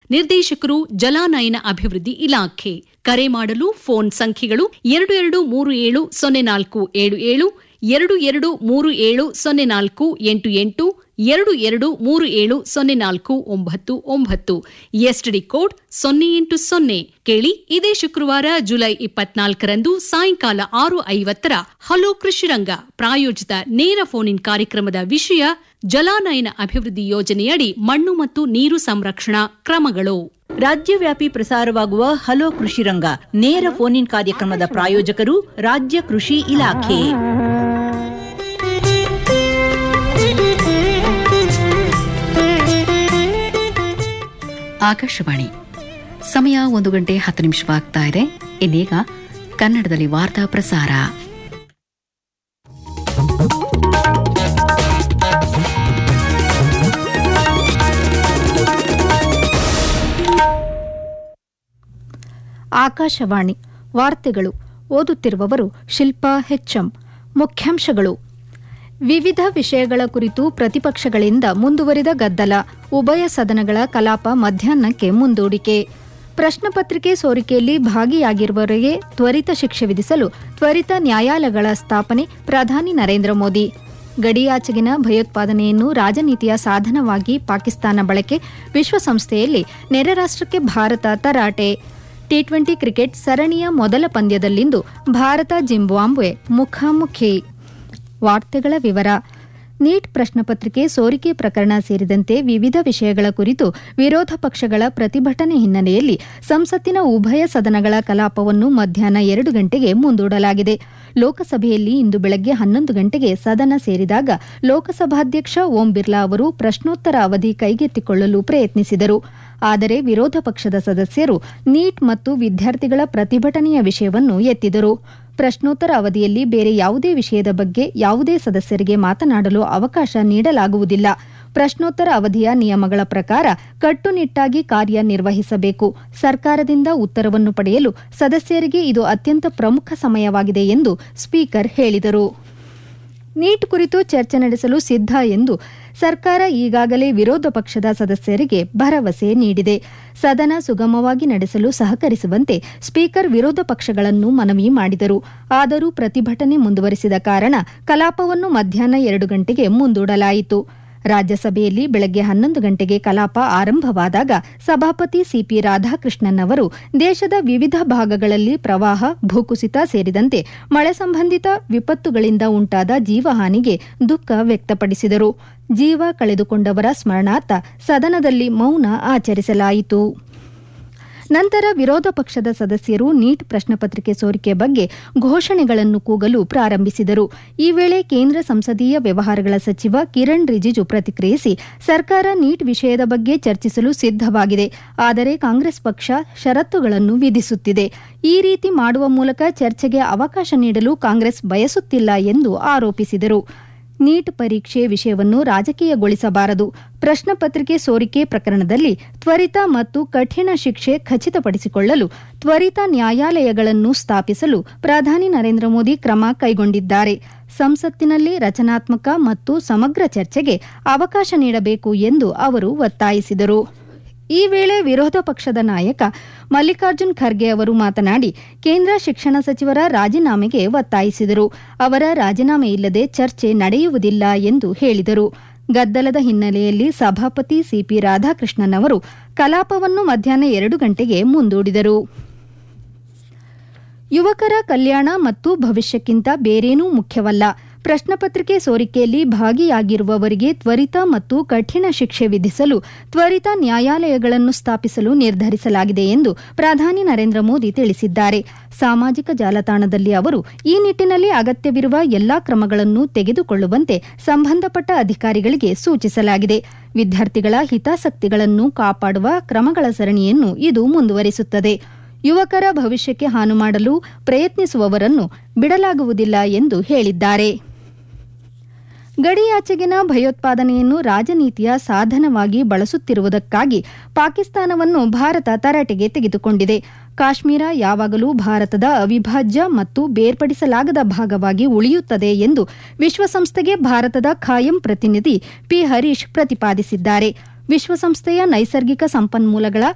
ನಿರ್ದೇಶಕರು ಜಲಾನಯನ ಅಭಿವೃದ್ಧಿ ಇಲಾಖೆ. ಕರೆ ಮಾಡಲು ಫೋನ್ ಸಂಖ್ಯೆಗಳು 22370477, 22370488, 22370499, ಎಸ್ಟಿಡಿ ಕೋಡ್ 080. ಕೇಳಿ, ಇದೇ ಶುಕ್ರವಾರ ಜುಲೈ 24ರಂದು ಸಾಯಂಕಾಲ 6:50 ಹಲೋ ಕೃಷಿರಂಗ ಪ್ರಾಯೋಜಿತ ನೇರ ಫೋನ್ ಇನ್ ಕಾರ್ಯಕ್ರಮದ ವಿಷಯ ಜಲಾನಯನ ಅಭಿವೃದ್ಧಿ ಯೋಜನೆಯಡಿ ಮಣ್ಣು ಮತ್ತು ನೀರು ಸಂರಕ್ಷಣಾ ಕ್ರಮಗಳು. ರಾಜ್ಯವ್ಯಾಪಿ ಪ್ರಸಾರವಾಗುವ ಹಲೋ ಕೃಷಿರಂಗ ನೇರ ಫೋನ್ ಇನ್ ಕಾರ್ಯಕ್ರಮದ ಪ್ರಾಯೋಜಕರು ರಾಜ್ಯ ಕೃಷಿ ಇಲಾಖೆ. ಆಕಾಶವಾಣಿ. ಸಮಯ 1:10 ಇನ್ನೀಗ ಕನ್ನಡದಲ್ಲಿ ವಾರ್ತಾ ಪ್ರಸಾರ. ಆಕಾಶವಾಣಿ ವಾರ್ತೆಗಳು. ಓದುತ್ತಿರುವವರು ಶಿಲ್ಪಾ ಹೆಚ್ಎಂ. ಮುಖ್ಯಾಂಶಗಳು: ವಿವಿಧ ವಿಷಯಗಳ ಕುರಿತು ಪ್ರತಿಪಕ್ಷಗಳಿಂದ ಮುಂದುವರಿದ ಗದ್ದಲ, ಉಭಯ ಸದನಗಳ ಕಲಾಪ ಮಧ್ಯಾಹ್ನಕ್ಕೆ ಮುಂದೂಡಿಕೆ. ಪ್ರಶ್ನಪತ್ರಿಕೆ ಸೋರಿಕೆಯಲ್ಲಿ ಭಾಗಿಯಾಗಿರುವವರಿಗೆ ತ್ವರಿತ ಶಿಕ್ಷೆ ವಿಧಿಸಲು ತ್ವರಿತ ನ್ಯಾಯಾಲಯಗಳ ಸ್ಥಾಪನೆ, ಪ್ರಧಾನಿ ನರೇಂದ್ರ ಮೋದಿ. ಗಡಿಯಾಚೆಗಿನ ಭಯೋತ್ಪಾದನೆಯನ್ನು ರಾಜನೀತಿಯ ಸಾಧನವಾಗಿ ಪಾಕಿಸ್ತಾನ ಬಳಕೆ, ವಿಶ್ವಸಂಸ್ಥೆಯಲ್ಲಿ ನೆರೆ ರಾಷ್ಟ್ರಕ್ಕೆ ಭಾರತ ತರಾಟೆ. ಟಿ20 ಕ್ರಿಕೆಟ್ ಸರಣಿಯ ಮೊದಲ ಪಂದ್ಯದಲ್ಲಿಂದು ಭಾರತ ಜಿಂಬಾಬ್ವೆ ಮುಖಾಮುಖಿ. ವಾರ್ತೆಗಳ ವಿವರ. ನೀಟ್ ಪ್ರಶ್ನಪತ್ರಿಕೆ ಸೋರಿಕೆ ಪ್ರಕರಣ ಸೇರಿದಂತೆ ವಿವಿಧ ವಿಷಯಗಳ ಕುರಿತು ವಿರೋಧ ಪಕ್ಷಗಳ ಪ್ರತಿಭಟನೆ ಹಿನ್ನೆಲೆಯಲ್ಲಿ ಸಂಸತ್ತಿನ ಉಭಯ ಸದನಗಳ ಕಲಾಪವನ್ನು ಮಧ್ಯಾಹ್ನ 2 ಗಂಟೆಗೆ ಮುಂದೂಡಲಾಗಿದೆ. ಲೋಕಸಭೆಯಲ್ಲಿ ಇಂದು ಬೆಳಗ್ಗೆ 11 ಗಂಟೆಗೆ ಸದನ ಸೇರಿದಾಗ ಲೋಕಸಭಾಧ್ಯಕ್ಷ ಓಂ ಬಿರ್ಲಾ ಅವರು ಪ್ರಶ್ನೋತ್ತರ ಅವಧಿ ಕೈಗೆತ್ತಿಕೊಳ್ಳಲು ಪ್ರಯತ್ನಿಸಿದರು. ಆದರೆ ವಿರೋಧ ಪಕ್ಷದ ಸದಸ್ಯರು ನೀಟ್ ಮತ್ತು ವಿದ್ಯಾರ್ಥಿಗಳ ಪ್ರತಿಭಟನೆಯ ವಿಷಯವನ್ನು ಎತ್ತಿದರು. ಪ್ರಶ್ನೋತ್ತರ ಅವಧಿಯಲ್ಲಿ ಬೇರೆ ಯಾವುದೇ ವಿಷಯದ ಬಗ್ಗೆ ಯಾವುದೇ ಸದಸ್ಯರಿಗೆ ಮಾತನಾಡಲು ಅವಕಾಶ ನೀಡಲಾಗುವುದಿಲ್ಲ. ಪ್ರಶ್ನೋತ್ತರ ಅವಧಿಯ ನಿಯಮಗಳ ಪ್ರಕಾರ ಕಟ್ಟುನಿಟ್ಟಾಗಿ ಕಾರ್ಯನಿರ್ವಹಿಸಬೇಕು. ಸರ್ಕಾರದಿಂದ ಉತ್ತರವನ್ನು ಪಡೆಯಲು ಸದಸ್ಯರಿಗೆ ಇದು ಅತ್ಯಂತ ಪ್ರಮುಖ ಸಮಯವಾಗಿದೆ ಎಂದು ಸ್ಪೀಕರ್ ಹೇಳಿದರು. ನೀಟ್ ಕುರಿತು ಚರ್ಚೆ ನಡೆಸಲು ಸಿದ್ಧ ಎಂದು ಸರ್ಕಾರ ಈಗಾಗಲೇ ವಿರೋಧ ಪಕ್ಷದ ಸದಸ್ಯರಿಗೆ ಭರವಸೆ ನೀಡಿದೆ. ಸದನ ಸುಗಮವಾಗಿ ನಡೆಸಲು ಸಹಕರಿಸುವಂತೆ ಸ್ಪೀಕರ್ ವಿರೋಧ ಪಕ್ಷಗಳನ್ನು ಮನವಿ ಮಾಡಿದರು. ಆದರೂ ಪ್ರತಿಭಟನೆ ಮುಂದುವರಿಸಿದ ಕಾರಣ ಕಲಾಪವನ್ನು ಮಧ್ಯಾಹ್ನ 2 ಗಂಟೆಗೆ ಮುಂದೂಡಲಾಯಿತು. ರಾಜ್ಯಸಭೆಯಲ್ಲಿ ಬೆಳಗ್ಗೆ 11 ಗಂಟೆಗೆ ಕಲಾಪ ಆರಂಭವಾದಾಗ ಸಭಾಪತಿ ಸಿಪಿ ರಾಧಾಕೃಷ್ಣನ್ ಅವರು ದೇಶದ ವಿವಿಧ ಭಾಗಗಳಲ್ಲಿ ಪ್ರವಾಹ, ಭೂಕುಸಿತ ಸೇರಿದಂತೆ ಮಳೆ ಸಂಬಂಧಿತ ವಿಪತ್ತುಗಳಿಂದ ಉಂಟಾದ ಜೀವಹಾನಿಗೆ ದುಃಖ ವ್ಯಕ್ತಪಡಿಸಿದರು. ಜೀವ ಕಳೆದುಕೊಂಡವರ ಸ್ಮರಣಾರ್ಥ ಸದನದಲ್ಲಿ ಮೌನ ಆಚರಿಸಲಾಯಿತು. ನಂತರ ವಿರೋಧ ಪಕ್ಷದ ಸದಸ್ಯರು ನೀಟ್ ಪ್ರಶ್ನಪತ್ರಿಕೆ ಸೋರಿಕೆ ಬಗ್ಗೆ ಘೋಷಣೆಗಳನ್ನು ಕೂಗಲು ಪ್ರಾರಂಭಿಸಿದರು. ಈ ವೇಳೆ ಕೇಂದ್ರ ಸಂಸದೀಯ ವ್ಯವಹಾರಗಳ ಸಚಿವ ಕಿರಣ್ ರಿಜಿಜು ಪ್ರತಿಕ್ರಿಯಿಸಿ, ಸರ್ಕಾರ ನೀಟ್ ವಿಷಯದ ಬಗ್ಗೆ ಚರ್ಚಿಸಲು ಸಿದ್ಧವಾಗಿದೆ, ಆದರೆ ಕಾಂಗ್ರೆಸ್ ಪಕ್ಷ ಷರತ್ತುಗಳನ್ನು ವಿಧಿಸುತ್ತಿದೆ. ಈ ರೀತಿ ಮಾಡುವ ಮೂಲಕ ಚರ್ಚೆಗೆ ಅವಕಾಶ ನೀಡಲು ಕಾಂಗ್ರೆಸ್ ಬಯಸುತ್ತಿಲ್ಲ ಎಂದು ಆರೋಪಿಸಿದರು. ನೀಟ್ ಪರೀಕ್ಷೆ ವಿಷಯವನ್ನು ರಾಜಕೀಯಗೊಳಿಸಬಾರದು. ಪ್ರಶ್ನಪತ್ರಿಕೆ ಸೋರಿಕೆ ಪ್ರಕರಣದಲ್ಲಿ ತ್ವರಿತ ಮತ್ತು ಕಠಿಣ ಶಿಕ್ಷೆ ಖಚಿತಪಡಿಸಿಕೊಳ್ಳಲು ತ್ವರಿತ ನ್ಯಾಯಾಲಯಗಳನ್ನು ಸ್ಥಾಪಿಸಲು ಪ್ರಧಾನಿ ನರೇಂದ್ರ ಮೋದಿ ಕ್ರಮ ಕೈಗೊಂಡಿದ್ದಾರೆ. ಸಂಸತ್ತಿನಲ್ಲಿ ರಚನಾತ್ಮಕ ಮತ್ತು ಸಮಗ್ರ ಚರ್ಚೆಗೆ ಅವಕಾಶ ನೀಡಬೇಕು ಎಂದು ಅವರು ಒತ್ತಾಯಿಸಿದರು. ಈ ವೇಳೆ ವಿರೋಧ ಪಕ್ಷದ ನಾಯಕ ಮಲ್ಲಿಕಾರ್ಜುನ್ ಖರ್ಗೆ ಅವರು ಮಾತನಾಡಿ, ಕೇಂದ್ರ ಶಿಕ್ಷಣ ಸಚಿವರ ರಾಜೀನಾಮೆಗೆ ಒತ್ತಾಯಿಸಿದರು. ಅವರ ರಾಜೀನಾಮೆ ಇಲ್ಲದೆ ಚರ್ಚೆ ನಡೆಯುವುದಿಲ್ಲ ಎಂದು ಹೇಳಿದರು. ಗದ್ದಲದ ಹಿನ್ನೆಲೆಯಲ್ಲಿ ಸಭಾಪತಿ ಸಿಪಿ ರಾಧಾಕೃಷ್ಣನ್ ಅವರು ಕಲಾಪವನ್ನು ಮಧ್ಯಾಹ್ನ 2 ಗಂಟೆಗೆ ಮುಂದೂಡಿದರು. ಯುವಕರ ಕಲ್ಯಾಣ ಮತ್ತು ಭವಿಷ್ಯಕ್ಕಿಂತ ಬೇರೇನೂ ಮುಖ್ಯವಲ್ಲ. ಪ್ರಶ್ನಪತ್ರಿಕೆ ಸೋರಿಕೆಯಲ್ಲಿ ಭಾಗಿಯಾಗಿರುವವರಿಗೆ ತ್ವರಿತ ಮತ್ತು ಕಠಿಣ ಶಿಕ್ಷೆ ವಿಧಿಸಲು ತ್ವರಿತ ನ್ಯಾಯಾಲಯಗಳನ್ನು ಸ್ಥಾಪಿಸಲು ನಿರ್ಧರಿಸಲಾಗಿದೆ ಎಂದು ಪ್ರಧಾನಿ ನರೇಂದ್ರ ಮೋದಿ ತಿಳಿಸಿದ್ದಾರೆ. ಸಾಮಾಜಿಕ ಜಾಲತಾಣದಲ್ಲಿ ಅವರು ಈ ನಿಟ್ಟಿನಲ್ಲಿ ಅಗತ್ಯವಿರುವ ಎಲ್ಲಾ ಕ್ರಮಗಳನ್ನು ತೆಗೆದುಕೊಳ್ಳುವಂತೆ ಸಂಬಂಧಪಟ್ಟ ಅಧಿಕಾರಿಗಳಿಗೆ ಸೂಚಿಸಲಾಗಿದೆ. ವಿದ್ಯಾರ್ಥಿಗಳ ಹಿತಾಸಕ್ತಿಗಳನ್ನು ಕಾಪಾಡುವ ಕ್ರಮಗಳ ಸರಣಿಯನ್ನು ಇದು ಮುಂದುವರಿಸುತ್ತದೆ. ಯುವಕರ ಭವಿಷ್ಯಕ್ಕೆ ಹಾನು ಮಾಡಲು ಪ್ರಯತ್ನಿಸುವವರನ್ನು ಬಿಡಲಾಗುವುದಿಲ್ಲ ಎಂದು ಹೇಳಿದ್ದಾರೆ. ಗಡಿಯಾಚೆಗಿನ ಭಯೋತ್ಪಾದನೆಯನ್ನು ರಾಜನೀತಿಯ ಸಾಧನವಾಗಿ ಬಳಸುತ್ತಿರುವುದಕ್ಕಾಗಿ ಪಾಕಿಸ್ತಾನವನ್ನು ಭಾರತ ತರಾಟೆಗೆ ತೆಗೆದುಕೊಂಡಿದೆ. ಕಾಶ್ಮೀರ ಯಾವಾಗಲೂ ಭಾರತದ ಅವಿಭಾಜ್ಯ ಮತ್ತು ಬೇರ್ಪಡಿಸಲಾಗದ ಭಾಗವಾಗಿ ಉಳಿಯುತ್ತದೆ ಎಂದು ವಿಶ್ವಸಂಸ್ಥೆಗೆ ಭಾರತದ ಖಾಯಂ ಪ್ರತಿನಿಧಿ ಪಿ ಹರೀಶ್ ಪ್ರತಿಪಾದಿಸಿದ್ದಾರೆ. ವಿಶ್ವಸಂಸ್ಥೆಯ ನೈಸರ್ಗಿಕ ಸಂಪನ್ಮೂಲಗಳ